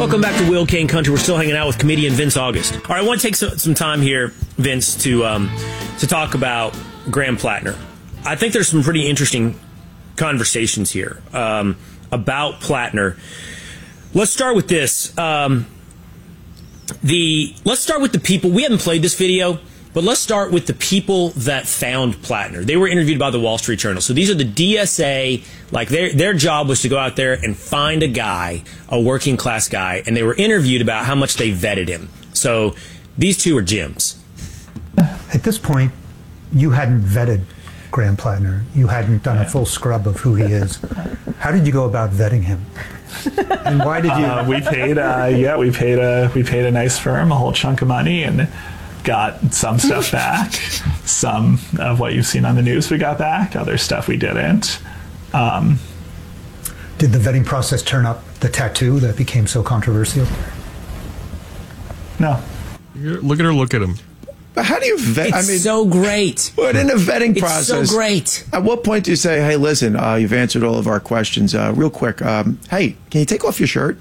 Welcome back to Will Kane Country. We're still hanging out with comedian Vince August. All right, I want to take some time here, Vince, to talk about Graham Plattner. I think there's some pretty interesting conversations here about Plattner. Let's start with this. Let's start with the people. We haven't played this video, but let's start with the people that found Plattner. They were interviewed by the Wall Street Journal. So these are the DSA. Like their job was to go out there and find a guy, a working class guy, and they were interviewed about how much they vetted him. So these two are gems. At this point, you hadn't vetted Graham Plattner. You hadn't done a full scrub of who he is. How did you go about vetting him? And why did you? We paid a nice firm a whole chunk of money and got some stuff back. Some of what you've seen on the news we got back. Other stuff we didn't. Did the vetting process turn up the tattoo that became so controversial? No. Look at her. Look at him. But how do you vet? It's so great. But in a vetting process, it's so great. At what point do you say, "Hey, listen, you've answered all of our questions. Real quick, hey, can you take off your shirt?"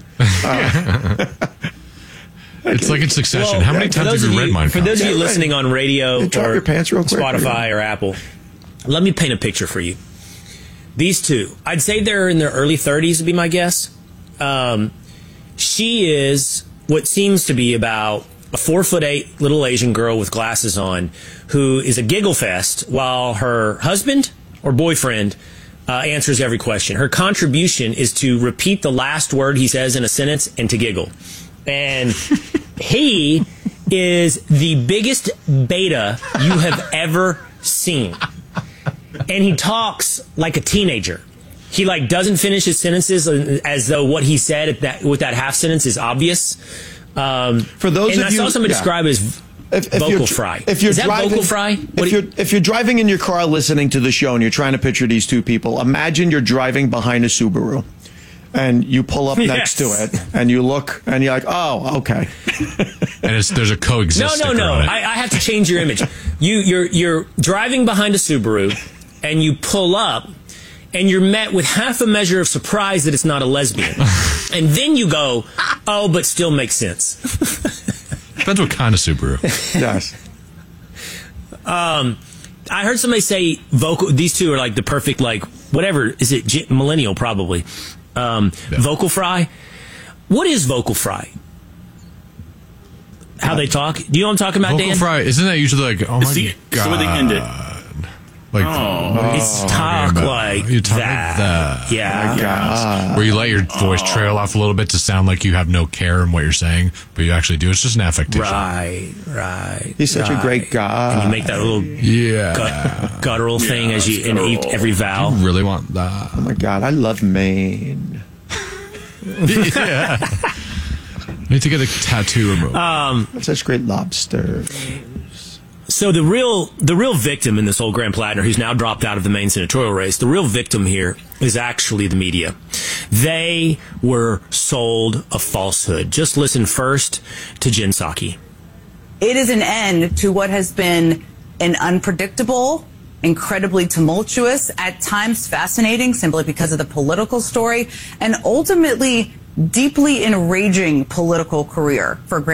It's like in Succession. How many times have you read Mein Kampf? For those of you listening on radio or drop your pants real quick, Spotify or Apple, let me paint a picture for you. These two, I'd say they're in their early 30s, would be my guess. She is what seems to be about a 4'8" little Asian girl with glasses on, who is a giggle fest while her husband or boyfriend answers every question. Her contribution is to repeat the last word he says in a sentence and to giggle. And he is the biggest beta you have ever seen. And he talks like a teenager. He doesn't finish his sentences as though what he said with that half sentence is obvious. For those and of I you, saw somebody describe it as vocal fry. Is that vocal fry? If you're driving in your car listening to the show and you're trying to picture these two people, imagine you're driving behind a Subaru. And you pull up next to it, and you look, and you're like, "Oh, okay." And there's a coexist. No. I have to change your image. You're driving behind a Subaru, and you pull up, and you're met with half a measure of surprise that it's not a lesbian, and then you go, "Oh, but still makes sense." Depends what kind of Subaru. Yes. I heard somebody say vocal. These two are like the perfect whatever is it? Millennial probably. Vocal fry. What is vocal fry? How they talk? Do you know what I'm talking about, vocal Dan? Fry, isn't that usually like, oh my God. So where they end it. It's talk like that. Yeah. God. Where you let your voice trail off a little bit to sound like you have no care in what you're saying, but you actually do. It's just an affectation. Right. He's such a great guy. And you make that little guttural thing as you in every vowel. You really want that? Oh my God, I love Maine. Yeah. I need to get a tattoo removed. Such great lobsters. So the real victim in this whole Graham Plattner, who's now dropped out of the Maine senatorial race, the real victim here is actually the media. They were sold a falsehood. Just listen first to Jen Psaki. It is an end to what has been an unpredictable, incredibly tumultuous, at times fascinating simply because of the political story, and ultimately deeply enraging political career for Graham.